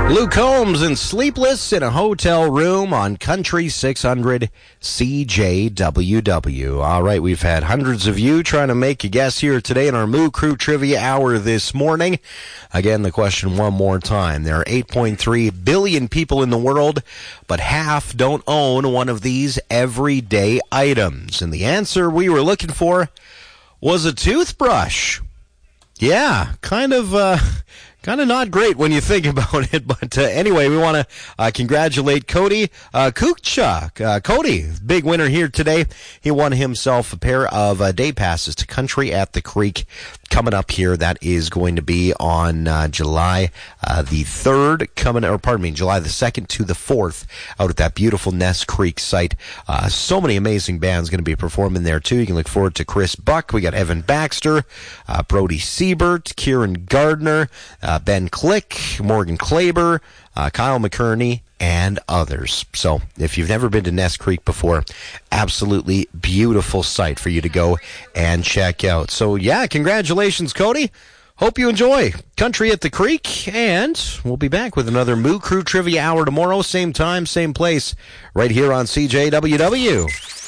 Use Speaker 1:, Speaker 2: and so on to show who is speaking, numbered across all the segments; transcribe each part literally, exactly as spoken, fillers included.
Speaker 1: Luke Combs and Sleepless in a Hotel Room on Country six hundred C J W W. All right, we've had hundreds of you trying to make a guess here today in our Moo Crew Trivia Hour this morning. Again, the question one more time. There are eight point three billion people in the world, but half don't own one of these everyday items. And the answer we were looking for was a toothbrush. Yeah, kind of... Uh, Kind of not great when you think about it, but uh, anyway, we want to uh, congratulate Cody uh, Kukchuk. Uh, Cody, big winner here today. He won himself a pair of uh, day passes to Country at the Creek coming up here. That is going to be on uh, July uh, the third, coming, or pardon me, July the second to the fourth, out at that beautiful Ness Creek site. Uh, so many amazing bands going to be performing there too. You can look forward to Chris Buck. We got Evan Baxter, uh, Brody Siebert, Kieran Gardner, uh, Ben Click, Morgan Klaber, uh, Kyle McKerney, and others. So if you've never been to Ness Creek before, absolutely beautiful site for you to go and check out. So yeah, congratulations, Cody. Hope you enjoy Country at the Creek, and we'll be back with another Moo Crew Trivia Hour tomorrow, same time, same place, right here on C J W W.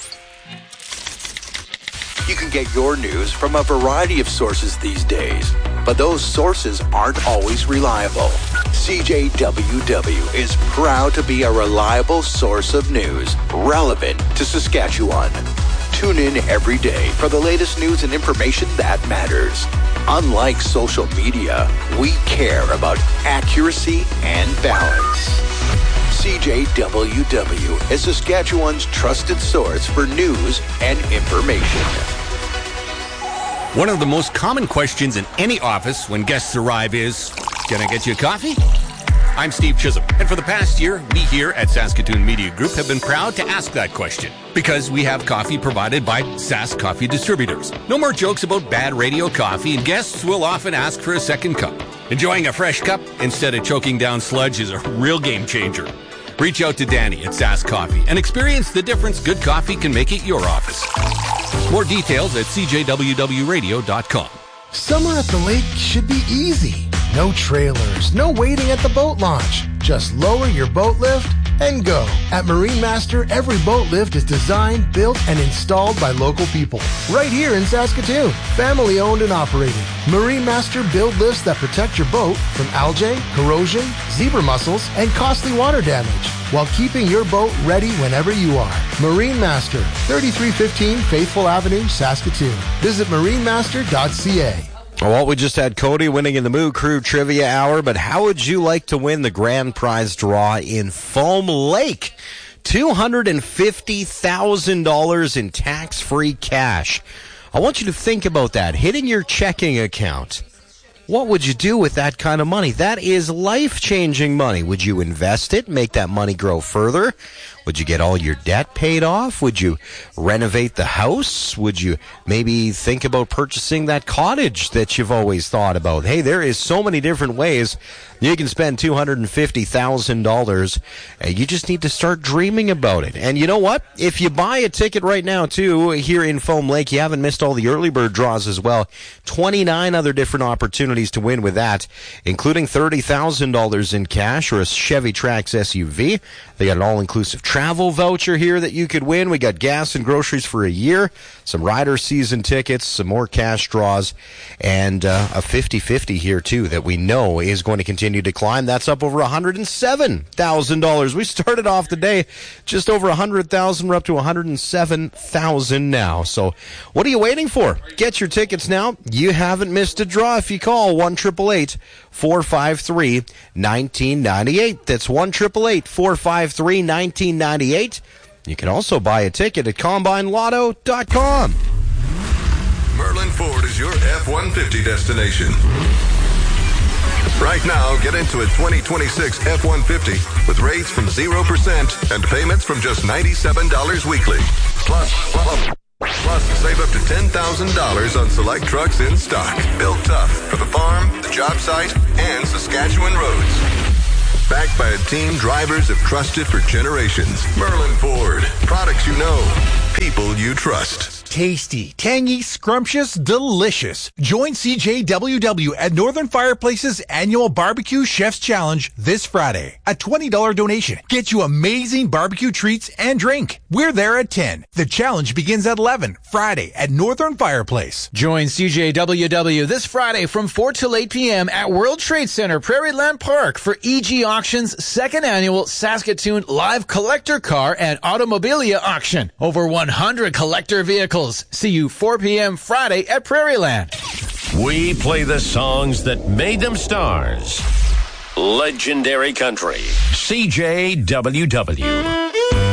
Speaker 2: You can get your news from a variety of sources these days, but those sources aren't always reliable. C J W W is proud to be a reliable source of news relevant to Saskatchewan. Tune in every day for the latest news and information that matters. Unlike social media, we care about accuracy and balance. C J W W is Saskatchewan's trusted source for news and information.
Speaker 3: One of the most common questions in any office when guests arrive is, can I get you a coffee? I'm Steve Chisholm, and for the past year, we here at Saskatoon Media Group have been proud to ask that question because we have coffee provided by Sask Coffee Distributors. No more jokes about bad radio coffee, and guests will often ask for a second cup. Enjoying a fresh cup instead of choking down sludge is a real game changer. Reach out to Danny at Sask Coffee and experience the difference good coffee can make at your office. More details at c j w w radio dot com.
Speaker 4: Summer at the lake should be easy. No trailers, no waiting at the boat launch. Just lower your boat lift and go. At Marine Master, every boat lift is designed, built, and installed by local people. Right here in Saskatoon. Family owned and operated. Marine Master build lifts that protect your boat from algae, corrosion, zebra mussels, and costly water damage, while keeping your boat ready whenever you are. Marine Master, thirty-three fifteen Faithful Avenue, Saskatoon. Visit marine master dot c a.
Speaker 1: Well, we just had Cody winning in the Moo Crew Trivia Hour, but how would you like to win the grand prize draw in Foam Lake? two hundred fifty thousand dollars in tax-free cash. I want you to think about that. Hitting your checking account. What would you do with that kind of money? That is life-changing money. Would you invest it, make that money grow further? Would you get all your debt paid off? Would you renovate the house? Would you maybe think about purchasing that cottage that you've always thought about? Hey, there is so many different ways you can spend two hundred fifty thousand dollars. You just need to start dreaming about it. And you know what? If you buy a ticket right now, too, here in Foam Lake, you haven't missed all the early bird draws as well. twenty-nine other different opportunities to win with that, including thirty thousand dollars in cash or a Chevy Trax S U V. They got an all-inclusive travel voucher here that you could win. We got gas and groceries for a year, some rider season tickets, some more cash draws, and uh, a fifty-fifty here, too, that we know is going to continue to climb. That's up over one hundred seven thousand dollars. We started off the day just over one hundred thousand dollars. We're up to one hundred seven thousand dollars now. So what are you waiting for? Get your tickets now. You haven't missed a draw if you call one eight eight eight, four five three, one nine nine eight. That's one eight eight eight, four five three, one nine nine eight. You can also buy a ticket at combine lotto dot com.
Speaker 5: Merlin Ford is your F one fifty destination. Right now, get into a twenty twenty-six F one fifty with rates from zero percent and payments from just ninety-seven dollars weekly. Plus, plus, plus save up to ten thousand dollars on select trucks in stock. Built tough for the farm, the job site, and Saskatchewan roads. Backed by a team drivers have trusted for generations. Merlin Ford. Products you know. People you trust.
Speaker 6: Tasty, tangy, scrumptious, delicious. Join C J W W at Northern Fireplace's annual Barbecue Chef's Challenge this Friday. A twenty dollars donation gets you amazing barbecue treats and drink. We're there at ten. The challenge begins at eleven, Friday at Northern Fireplace.
Speaker 7: Join C J W W this Friday from four till eight p.m. at World Trade Center, Prairie Land Park for E G Auction's second annual Saskatoon Live Collector Car and Automobilia Auction. Over one hundred collector vehicles. See you four p.m. Friday at Prairie Land.
Speaker 8: We play the songs that made them stars. Legendary Country. C J W W.